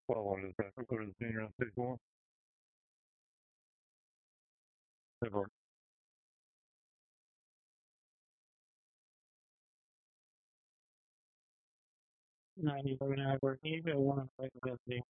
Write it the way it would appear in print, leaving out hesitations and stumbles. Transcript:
Qual hora? Estás a procurar de dinheiro, não sei como. Agora. No, you're going to work. You got one like this.